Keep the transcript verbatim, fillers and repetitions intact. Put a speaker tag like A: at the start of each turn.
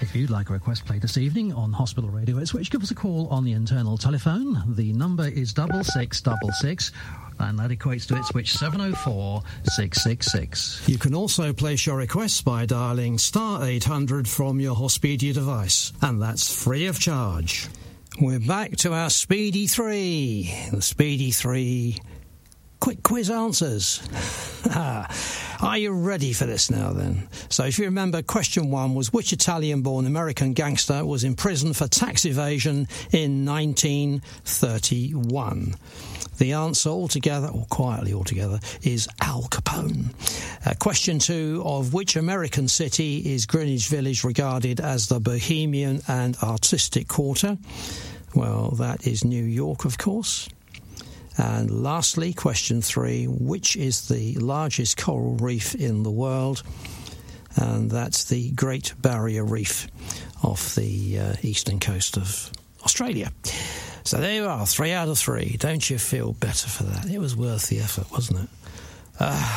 A: If you'd like a request played this evening on Hospital Radio Ipswich, give us a call on the internal telephone. The number is double six double six, and that equates to Ipswich seven oh four six six six.
B: You can also place your requests by dialling star eight hundred from your Hospedia device, and that's free of charge. We're back to our Speedy three. The Speedy three quick quiz answers. Are you ready for this now, then? So if you remember, question one was, which Italian-born American gangster was in prison for tax evasion in nineteen thirty-one? The answer altogether, or quietly altogether, is Al Capone. Uh, question two, of which American city is Greenwich Village regarded as the bohemian and artistic quarter? Well, that is New York, of course. And lastly, question three, which is the largest coral reef in the world? And that's the Great Barrier Reef off the uh, eastern coast of Australia. So there you are, three out of three. Don't you feel better for that? It was worth the effort, wasn't it? Uh,